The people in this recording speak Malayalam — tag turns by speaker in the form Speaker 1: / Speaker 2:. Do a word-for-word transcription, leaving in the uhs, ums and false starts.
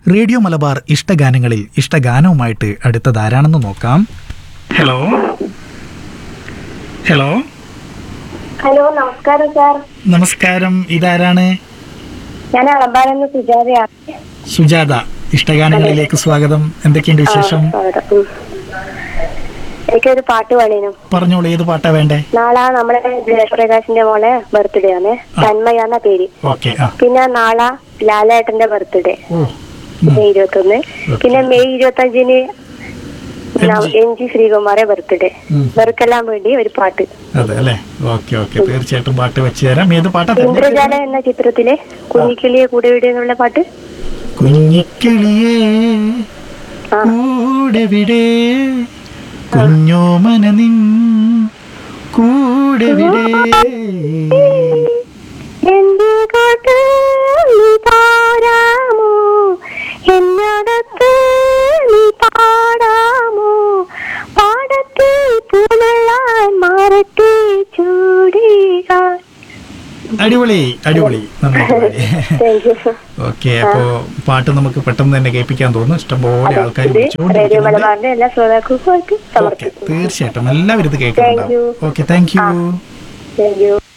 Speaker 1: റേഡിയോ മലബാർ ഇഷ്ടഗാനങ്ങളിൽ ഇഷ്ടഗാനവുമായിട്ട് അടുത്തതാരാണെന്ന് നോക്കാം. ഹലോ ഹലോ
Speaker 2: ഹലോ, നമസ്കാരം സാർ.
Speaker 1: നമസ്കാരം, ഇതാരാണ്?
Speaker 2: ഞാൻ അളമ്പാലെന്ന് സുജാതയാണ്.
Speaker 1: സുജാത, ഇഷ്ടഗാനങ്ങളിലേക്ക് സ്വാഗതം. എന്തൊക്കെയുണ്ട് വിശേഷം?
Speaker 2: ആ, സ്വാഗതം. ഉം. എനിക്കൊരു പാട്ട് പാടീനു.
Speaker 1: പറഞ്ഞോളൂ, ഏത് പാട്ടാ വേണ്ടേ?
Speaker 2: നാളെ നമ്മളെ ജയപ്രകാശിന്റെ മോളെ ബർത്ത്ഡേ ആണ്, തന്മയാന്ന പേര്.
Speaker 1: ഓക്കെ.
Speaker 2: പിന്നെ നാളെ ലാലേട്ടന്റെ ബർത്ത്ഡേ
Speaker 1: ഓ,
Speaker 2: മെയ് ഇരുപത്തി ഒന്ന്. പിന്നെ മെയ് ഇരുപത്തി അഞ്ചിന് എം ജി ശ്രീകുമാറെ ബർത്ത്ഡേ. ഇവർക്കെല്ലാം വേണ്ടി ഒരു പാട്ട്.
Speaker 1: അതെ അല്ലേ? ഓക്കെ ഓക്കെ, തീർച്ചയായിട്ടും പാട്ട് വെച്ച് തരാം. ഏത് പാട്ടാ?
Speaker 2: ഇന്ദ്രജാല എന്ന ചിത്രത്തിലെ കുഞ്ഞിക്കിളിയെ കൂടെ വിടേ എന്നുള്ള പാട്ട്.
Speaker 1: കുഞ്ഞിക്കിളിയേ കൂടെ വിടേ, കുഞ്ഞോമന നിൻ കൂടെ വിടേ.
Speaker 2: എന്റെ കാട്ട് നീ പാരാമോ, എന്നോടൊത്ത് നീ പാടാമോ, പാടത്തെ പൂനള്ളാൻ മാറത്തെ ചൂടികാൻ.
Speaker 1: അടിപൊളി അടിപൊളി, നന്നായി. ഓക്കെ, അപ്പോ പാട്ട് നമുക്ക് പെട്ടെന്ന് തന്നെ കേൾപ്പിക്കാൻ തോന്നുന്നു. ഇഷ്ടംപോലെ ആൾക്കാർ
Speaker 2: മലബാറിന്റെ എല്ലാ ശ്രോതാക്കൾക്കും
Speaker 1: തീർച്ചയായിട്ടും എല്ലാവരും ഇത് കേൾക്കുന്നുണ്ടാവും. Okay, thank you.
Speaker 2: Thank you.